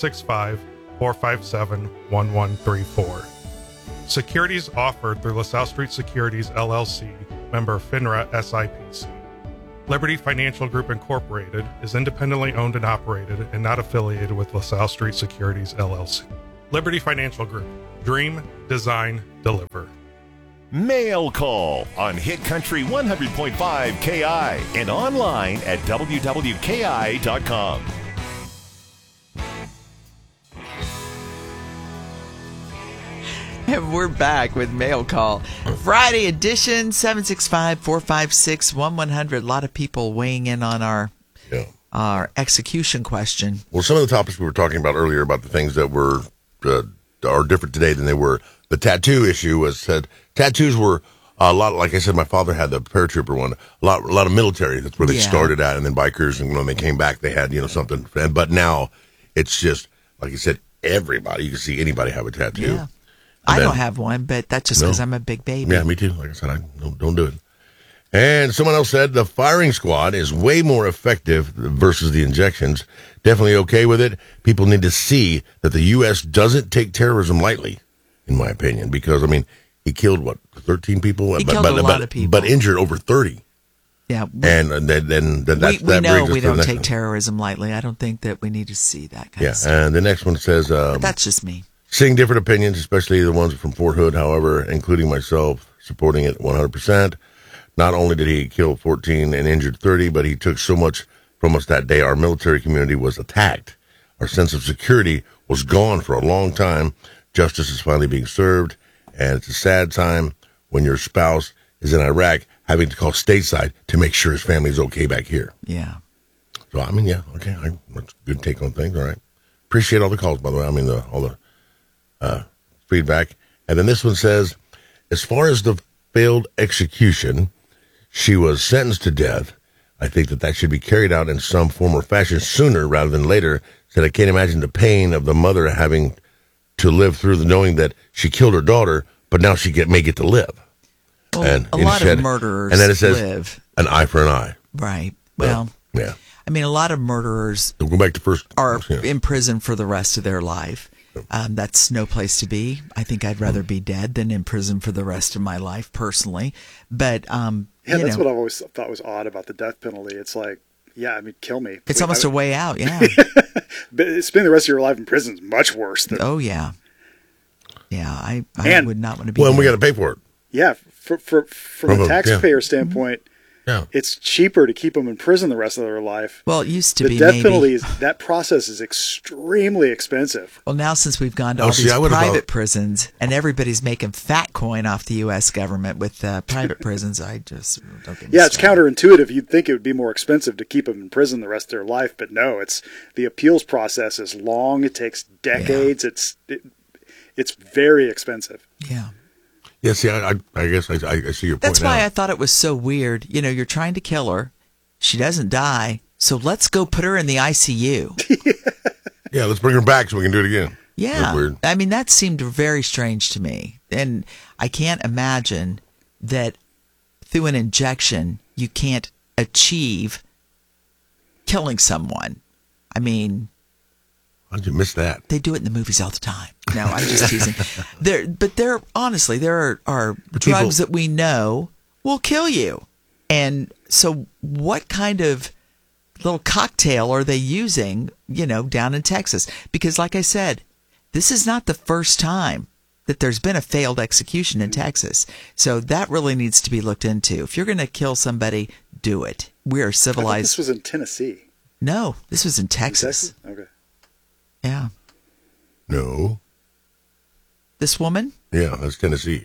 765-457-1134. Securities offered through LaSalle Street Securities, LLC, member FINRA SIPC. Liberty Financial Group Incorporated is independently owned and operated and not affiliated with LaSalle Street Securities, LLC. Liberty Financial Group. Dream, design, deliver. Mail Call on Hit Country 100.5 KI and online at wwki.com. And we're back with Mail Call. Friday edition, 765-456-1100. A lot of people weighing in on our execution question. Well, some of the topics we were talking about earlier about the things that were are different today than they were. The tattoo issue was said tattoos were a lot. Like I said, my father had the paratrooper one. A lot of military. That's where they started at, and then bikers. And when they came back, they had something. But now it's just like you said. Everybody, you can see anybody have a tattoo. Yeah. I don't have one, but that's just because I'm a big baby. Yeah, me too. Like I said, I don't do it. And someone else said the firing squad is way more effective versus the injections. Definitely okay with it. People need to see that the U.S. doesn't take terrorism lightly, in my opinion, because, he killed, 13 people? He killed a lot of people. But injured over 30. Yeah. Then that we know brings us we to the don't next take one. terrorism lightly. I don't think that we need to see that kind of stuff. And the next one says... but that's just me. Seeing different opinions, especially the ones from Fort Hood, however, including myself, supporting it 100%. Not only did he kill 14 and injured 30, but he took so much from us that day. Our military community was attacked. Our sense of security was gone for a long time. Justice is finally being served, and it's a sad time when your spouse is in Iraq having to call stateside to make sure his family's okay back here. Yeah. So, okay. That's a good take on things. All right. Appreciate all the calls, by the way. All the feedback. And then this one says, as far as the failed execution, she was sentenced to death. I think that should be carried out in some form or fashion sooner rather than later. Said, I can't imagine the pain of the mother having to live through the knowing that she killed her daughter, but now she may get to live. Well, and a lot of murderers and then it says, live. An eye for an eye. Right. Well, yeah. A lot of murderers We'll go back to first, are in prison for the rest of their life. That's no place to be. I think I'd rather be dead than in prison for the rest of my life, personally. But that's what I've always thought was odd about the death penalty. It's like, kill me. It's almost a way out. Yeah. But spending the rest of your life in prison is much worse. Oh yeah. Yeah, I would not want to be. Well, and we got to pay for it. Yeah, from a taxpayer standpoint. Yeah. It's cheaper to keep them in prison the rest of their life. Well, it used to be. The death penalty that process is extremely expensive. Well, now since we've gone to all these private prisons and everybody's making fat coin off the U.S. government with private prisons, I just don't get it's counterintuitive. You'd think it would be more expensive to keep them in prison the rest of their life, but no. It's the appeals process is long. It takes decades. Yeah. It's very expensive. Yeah. Yeah, see, I guess I see your point. That's why I thought it was so weird. You're trying to kill her. She doesn't die. So let's go put her in the ICU. Yeah, let's bring her back so we can do it again. Yeah. Weird. That seemed very strange to me. And I can't imagine that through an injection, you can't achieve killing someone. How did you miss that? They do it in the movies all the time. No, I'm just teasing. Honestly, there are drugs that we know will kill you. And so what kind of little cocktail are they using, down in Texas? Because like I said, this is not the first time that there's been a failed execution in Texas. So that really needs to be looked into. If you're going to kill somebody, do it. We are civilized. I thought this was in Tennessee. No, this was in Texas. Okay. Yeah. No. This woman? Yeah, that's Tennessee.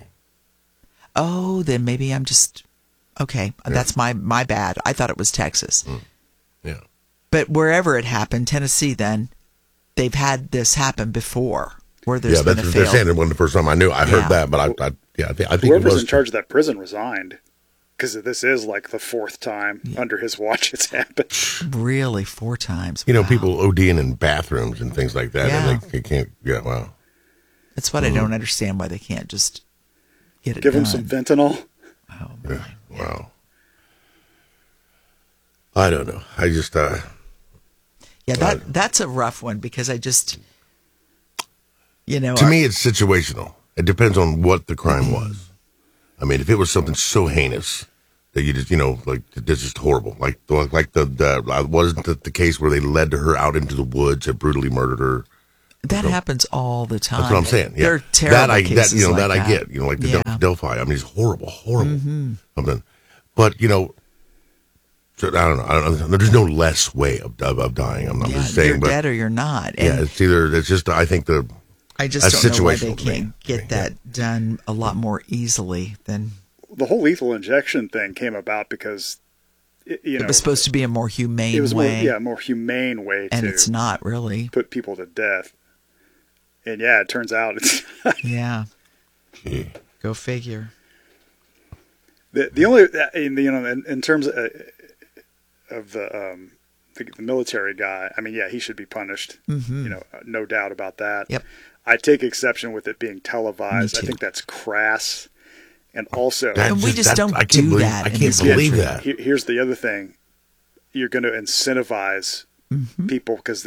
Oh, then maybe I'm just... Okay, yeah. That's my bad. I thought it was Texas. Yeah. But wherever it happened, Tennessee then, they've had this happen before, where there's been a failed... they're saying it wasn't the first time I knew. I heard that, but I think whoever's in charge of that prison resigned. Because this is like the fourth time under his watch it's happened. Really? 4 times? Wow. People ODing in bathrooms and things like that. Yeah. And they can't, wow. That's what I don't understand, why they can't just get it Give done. them some fentanyl. Oh, boy. Wow. I don't know. I just Yeah, that's a rough one, because I just, to me, it's situational. It depends on what the crime was. I mean, if it was something so heinous that you just, like, this is horrible. Like the wasn't the case where they led her out into the woods and brutally murdered her. that happens all the time. That's what I'm saying. Yeah. There are terrible cases like I that. get. Like the Yeah. Delphi. I mean, it's horrible, something. But so, I don't know. There's no less way of dying. I'm just saying. You're but dead or you're not. yeah, And it's just. I think I just that's don't know why they situational to me. can't get that done a lot more easily than The whole lethal injection thing came about because, it was supposed to be a more humane it was way. more humane way and to it's not really. put people to death. And yeah, it turns out it's Yeah. Gee. Go figure. the only in terms of the military guy. I mean, yeah, he should be punished. No doubt about that. Yep. I take exception with it being televised. Me I too. think that's crass. And also, That- And we just don't I can't do believe, that I in can't this believe country. that. here's the other thing: you're going to incentivize people because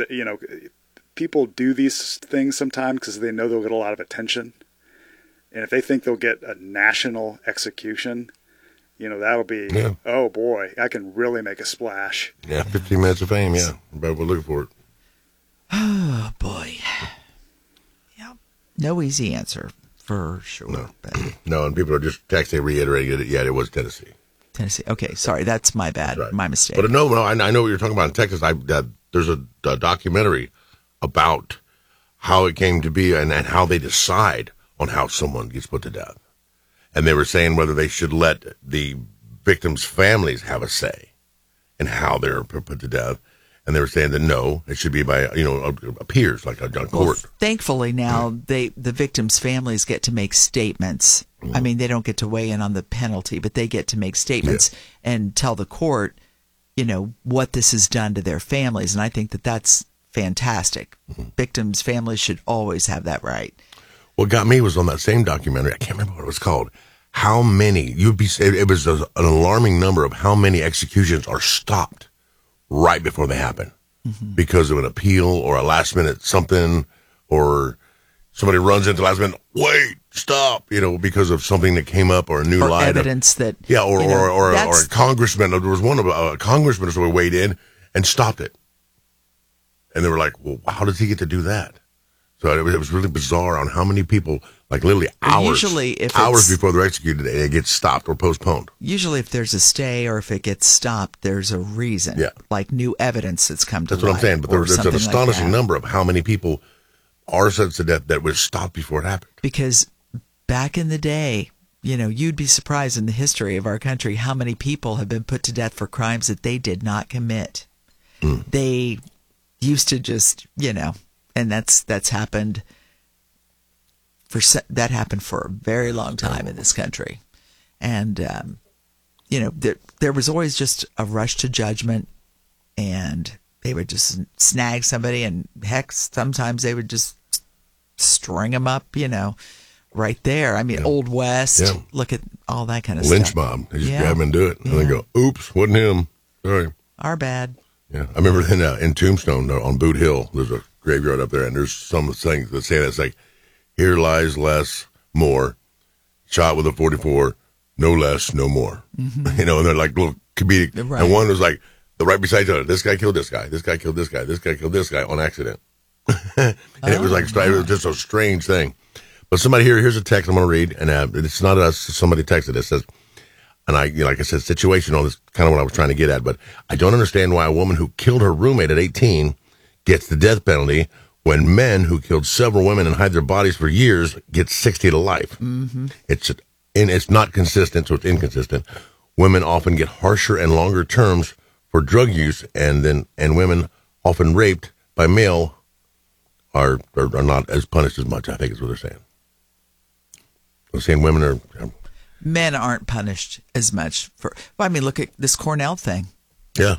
people do these things sometimes because they know they'll get a lot of attention, and if they think they'll get a national execution, that'll be oh boy, I can really make a splash. Yeah, 15 minutes of fame. Yeah, but we're looking for it. Oh, boy. Yeah. No easy answer, for sure. No. But No, and people are just texting, reiterating it. Yeah, it was Tennessee. Tennessee. Okay, sorry. That's my bad. Right. My mistake. But no, I know what you're talking about in Texas. There's a documentary about how it came to be and how they decide on how someone gets put to death. And they were saying whether they should let the victims' families have a say in how they're put to death. And they were saying that no, it should be by peers, like on Well, court. thankfully now the victims' families get to make statements. I mean, they don't get to weigh in on the penalty, but they get to make statements and tell the court, what this has done to their families. And I think that that's fantastic. Victims' families should always have that right. What got me was on that same documentary. I can't remember what it was called. How many it was an alarming number of how many executions are stopped right before they happen because of an appeal or a last minute something, or somebody runs into last minute, wait, stop, because of something that came up or a new Or lie. evidence that, or a that's- congressman. There was one of a congressman who weighed in and stopped it. And they were like, well, how does he get to do that? So it was really bizarre on how many people, like literally hours, Usually if hours it's- before they're executed, it gets stopped or postponed. Usually if there's a stay or if it gets stopped, there's a reason. Yeah. Like new evidence that's come to That's what I'm light saying. But or there's an something like astonishing that. number of how many people are sentenced to death that was stopped before it happened. Because back in the day, you'd be surprised in the history of our country how many people have been put to death for crimes that they did not commit. They used to just, and that's happened that happened for a very long time in this country. And, there was always just a rush to judgment, and they would just snag somebody, and heck, sometimes they would just string them up, right there. I mean, Old West, look at all that kind of Lynch stuff. mob. They just grab him and do it. And then go, oops, wasn't him. Sorry. Our bad. Yeah. I remember in Tombstone on Boot Hill, there's a graveyard up there, and there's some things that say that's like, here lies less, more, shot with a 44, no less, no more. And they're like little comedic. Right. And one was like, right beside each other, this guy killed this guy, this guy killed this guy, this guy killed this guy on accident. And it was like, it was just a strange thing. But here's a text I'm going to read, and it's not us, somebody texted it. It says, and like I said, situational is kind of what I was trying to get at, but I don't understand why a woman who killed her roommate at 18 gets the death penalty when men who killed several women and hide their bodies for years get 60 to life. It's not consistent, so it's inconsistent. Women often get harsher and longer terms for drug use, and women often raped by male are not as punished as much, I think is what they're saying. They're saying women are... Men aren't punished as much look at this Cornell thing. Yeah.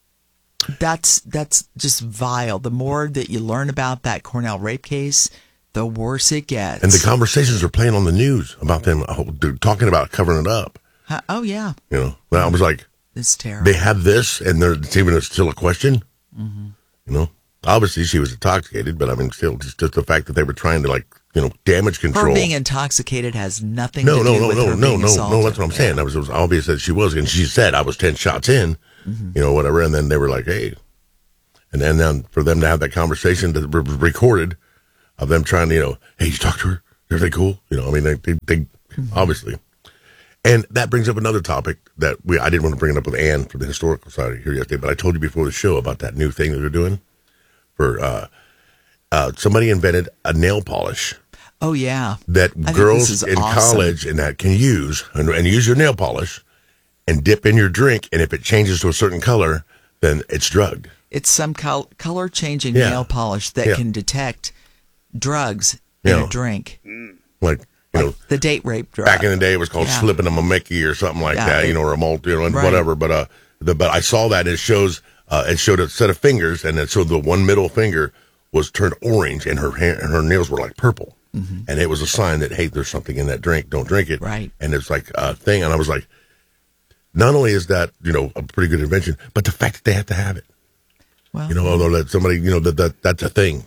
That's just vile. The more that you learn about that Cornell rape case, the worse it gets. And the conversations are playing on the news about them talking about covering it up. Oh, yeah. You know, well, I was like, it's terrible. They have this, and it's even still a question. Mm-hmm. You know, obviously she was intoxicated, but I mean, still, just the fact that they were trying to, like, you know, damage control. Her being intoxicated has nothing to do with her being assaulted. No, that's what I'm saying. That was obvious that she was, and she said I was 10 shots in, you know, whatever, and then they were like, hey, and then for them to have that conversation that was recorded of them trying to, you know, hey, you talk to her? Is everything cool? You know, I mean, they obviously. And that brings up another topic that I didn't want to bring it up with Ann from the Historical Society here yesterday, but I told you before the show about that new thing that they're doing for somebody invented a nail polish. Oh, yeah. That girls in college and that can use and use your nail polish and dip in your drink, and if it changes to a certain color, then it's drugged. It's some color changing nail polish that can detect drugs in a drink. Like, you know, the date rape drug. Back in the day, it was called slipping a Mickey or something like that, you know, or a malt, you know, and whatever. But but I saw that it showed a set of fingers, and it showed the one middle finger was turned orange, and her nails were like purple, and it was a sign that, hey, there's something in that drink, don't drink it. Right. And it's like a thing, and I was like, not only is that, you know, a pretty good invention, but the fact that they have to have it. Well, you know, although that somebody, you know, that's a thing.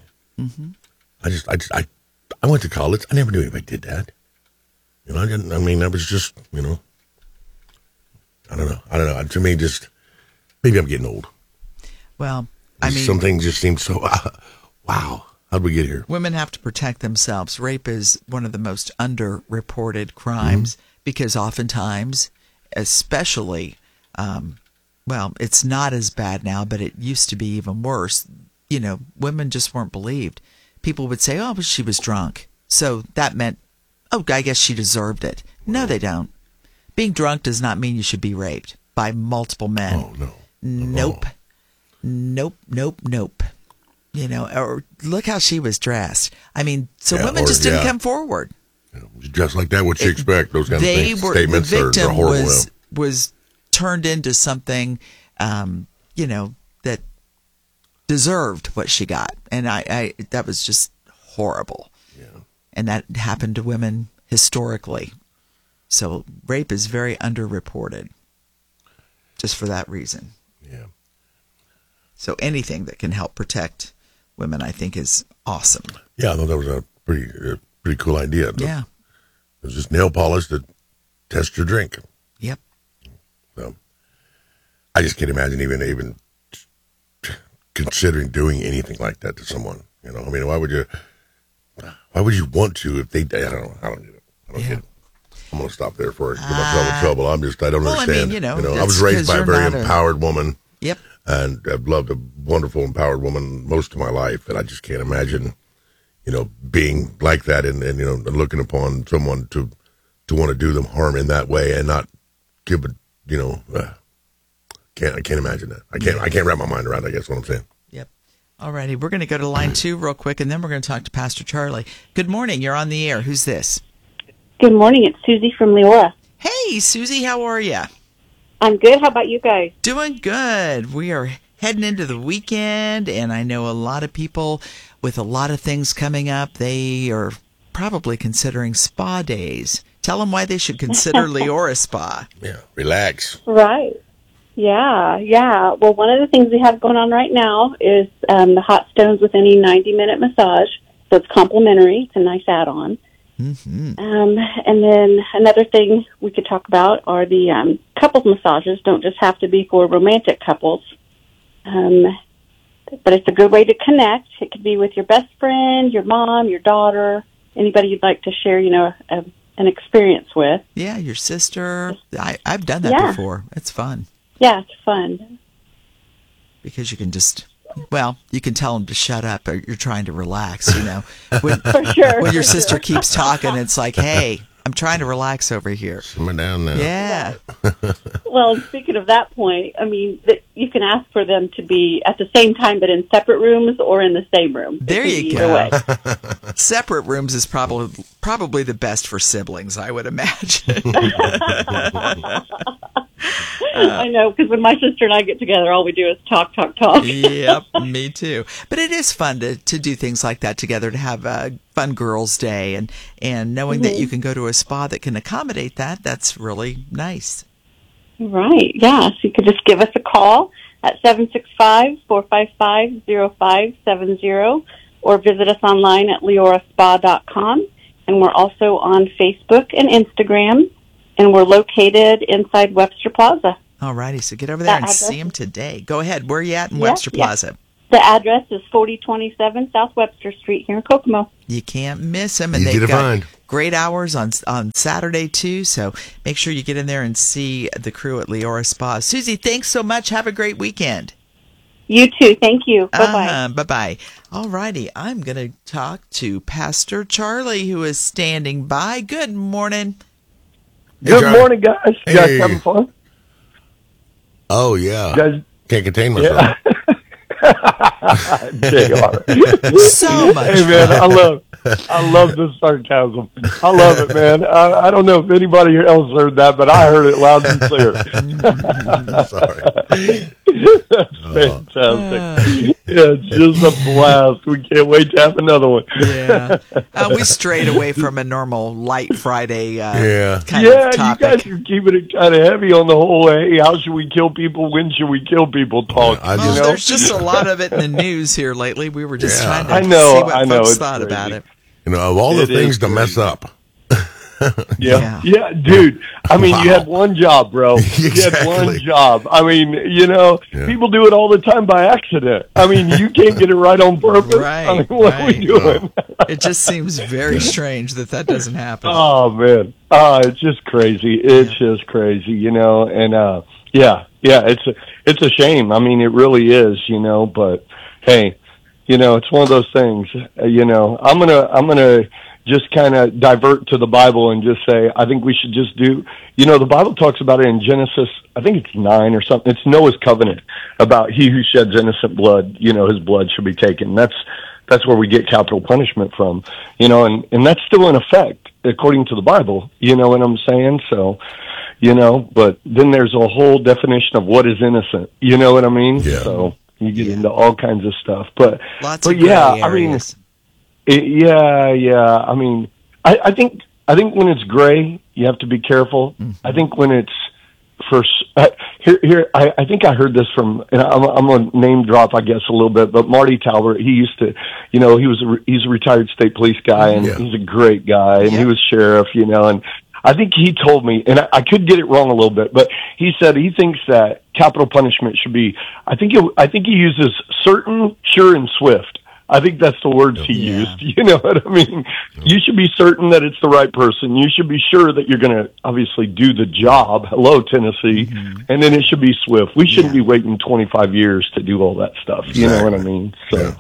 I went to college. I never knew anybody did that. You know, I mean, that was just, you know, I don't know. To me, just, maybe I'm getting old. Well, I mean, some things just seem so, wow, how'd we get here? Women have to protect themselves. Rape is one of the most underreported crimes because oftentimes, especially, well, it's not as bad now, but it used to be even worse. You know, women just weren't believed. People would say, oh, but she was drunk. So that meant, oh, I guess she deserved it. No, they don't. Being drunk does not mean you should be raped by multiple men. Oh, no. Nope. Nope. You know, or look how she was dressed. I mean, so women just didn't come forward. Just like that, what'd you expect? Those kind of things. Statements the victim are horrible. was turned into something, you know, that deserved what she got. And I that was just horrible. Yeah. And that happened to women historically. So rape is very underreported just for that reason. Yeah. So anything that can help protect women, I think, is awesome. Yeah, I thought that was a pretty cool idea. Yeah. It was just nail polish to test your drink. Yep. So I just can't imagine even considering doing anything like that to someone. You know, I mean, why would you want to if they? I don't get it. I don't get it. I'm going to stop there before I get myself in trouble. I don't understand. I mean, you know, I was raised by a very empowered woman. Yep. And I've loved a wonderful, empowered woman most of my life, and I just can't imagine, you know, being like that and you know, looking upon someone to want to do them harm in that way and not give it, you know, I can't imagine that. I can't wrap my mind around it, I guess what I'm saying. Yep. All righty. We're going to go to line 2 real quick, and then we're going to talk to Pastor Charlie. Good morning. You're on the air. Who's this? Good morning. It's Susie from Leora. Hey, Susie. How are you? I'm good. How about you guys? Doing good. We are heading into the weekend, and I know a lot of people with a lot of things coming up. They are probably considering spa days. Tell them why they should consider Leora Spa. Yeah, relax. Right. Yeah. Well, one of the things we have going on right now is the Hot Stones with any 90-minute massage. So it's complimentary. It's a nice add-on. Mm-hmm. And then another thing we could talk about are the couples massages. Don't just have to be for romantic couples. But it's a good way to connect. It could be with your best friend, your mom, your daughter, anybody you'd like to share, you know, an experience with. Yeah, your sister. I've done that before. It's fun. Yeah, it's fun. Because you can just... Well, you can tell them to shut up or you're trying to relax, you know. When, For sure. When your sister keeps talking, it's like, hey, I'm trying to relax over here. Simmer down now. Yeah. Well, speaking of that point, I mean, you can ask for them to be at the same time but in separate rooms or in the same room. There you go. Separate rooms is probably the best for siblings, I would imagine. I know, because when my sister and I get together, all we do is talk. Yep, me too. But it is fun to do things like that together, to have a fun girls' day, and knowing that you can go to a spa that can accommodate that, that's really nice. Right, yeah. So you could just give us a call at 765-455-0570 or visit us online at leoraspa.com. And we're also on Facebook and Instagram, and we're located inside Webster Plaza. All righty, so get over there and see them today. Go ahead. Where are you at in Webster Plaza? The address is 4027 South Webster Street here in Kokomo. You can't miss them, and they've got great hours on Saturday too. So make sure you get in there and see the crew at Leora Spa. Susie, thanks so much. Have a great weekend. You too. Thank you. Bye-bye. Bye-bye. All righty, I'm going to talk to Pastor Charlie, who is standing by. Good morning. Good morning, guys. You guys having fun? Oh, yeah. You guys, can't contain myself. Yeah. So much Hey, man, fun. I love the sarcasm. I love it, man. I don't know if anybody else heard that, but I heard it loud and clear. Sorry. That's fantastic. Yeah, it's just a blast. We can't wait to have another one. Yeah. We strayed away from a normal light Friday kind of you topic. guys are keeping it kind of heavy on the whole, hey, how should we kill people? When should we kill people talk? There's just a lot of it in the news here lately. We were just trying to see what folks thought about it. You know, of all the things to mess up. Yeah, dude. I mean, you had one job, bro. You had one job. I mean, people do it all the time by accident. I mean, you can't get it right on purpose. Right. I mean, what are we doing? It just seems very strange that doesn't happen. Oh, man. It's just crazy. It's just crazy, and it's a shame. I mean, it really is, but hey, it's one of those things, I'm going to just kind of divert to the Bible and just say, I think we should just do, the Bible talks about it in Genesis, I think it's 9 or something. It's Noah's covenant about he who sheds innocent blood, his blood should be taken. That's where we get capital punishment from, and that's still in effect according to the Bible, you know what I'm saying? So, but then there's a whole definition of what is innocent, you know what I mean? Yeah. So you get into all kinds of stuff, but of gray I mean, I mean, I think when it's gray, you have to be careful. Mm-hmm. I think when it's I think I heard this from, and I'm gonna name drop, I guess, a little bit, but Marty Talbert, he used to, he's a retired state police guy, and he's a great guy, and he was sheriff, and I think he told me, and I could get it wrong a little bit, but he said he thinks that capital punishment should be, I think he uses certain, sure, and swift. I think that's the words he used. You know what I mean? You should be certain that it's the right person. You should be sure that you're going to obviously do the job. Hello, Tennessee. Mm-hmm. And then it should be swift. We shouldn't be waiting 25 years to do all that stuff. Exactly. You know what I mean? So,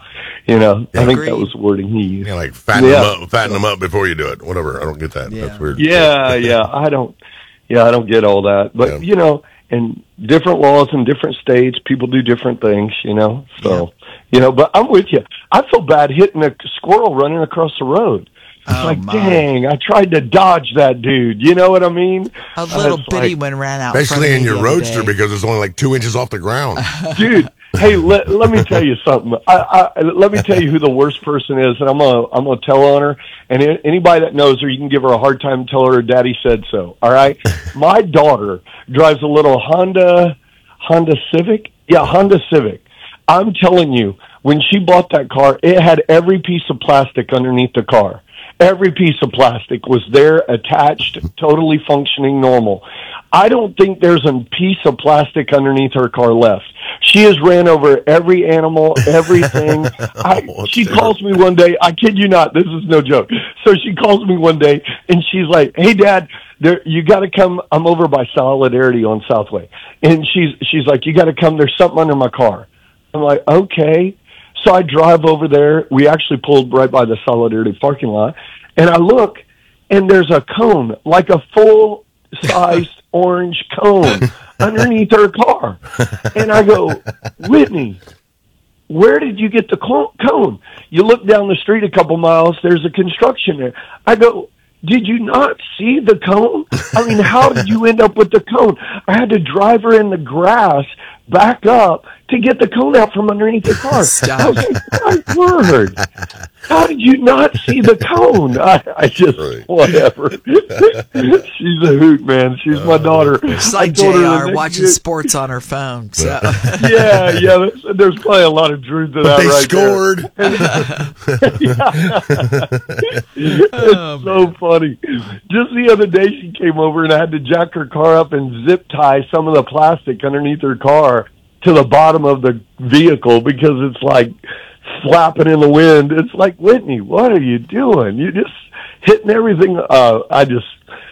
I think that was the wording he used. Yeah, like fatten them up before you do it. Whatever. I don't get that. Yeah. That's weird. Yeah. I don't get all that. But, in different laws in different states, people do different things, so, but I'm with you. I feel bad hitting a squirrel running across the road. It's dang, I tried to dodge that dude. You know what I mean? A little bitty one ran out. Especially in your roadster because it's only like 2 inches off the ground. Dude, hey, let me tell you something. Let me tell you who the worst person is, and I'm gonna tell on her. And anybody that knows her, you can give her a hard time. Tell her daddy said so. All right. My daughter drives a little Honda Civic. Yeah, Honda Civic. I'm telling you, when she bought that car, it had every piece of plastic underneath the car. Every piece of plastic was there, attached, totally functioning, normal. I don't think there's a piece of plastic underneath her car left. She has ran over every animal, everything. She calls me one day. I kid you not. This is no joke. So she calls me one day, and she's like, "Hey, Dad, you got to come. I'm over by Solidarity on Southway." And she's like, "You got to come. There's something under my car." I'm like, "Okay." So I drive over there. We actually pulled right by the Solidarity parking lot, and I look, and there's a cone, like a full-sized orange cone underneath her car. And I go, "Whitney, where did you get the cone?" You look down the street a couple miles, there's a construction there. I go, did you not see the cone? I mean, how did you end up with the cone? I had to drive her in the grass back up to get the cone out from underneath the car. Stop. I was like, my word. How did you not see the cone? I just, whatever. She's a hoot, man. She's my daughter. It's like JR watching sports on her phone. So. Yeah, there's probably a lot of truth to that They right scored. It's so funny. Just the other day, she came over and I had to jack her car up and zip tie some of the plastic underneath her car to the bottom of the vehicle because it's like flapping in the wind. It's like, Whitney, what are you doing? You're just hitting everything.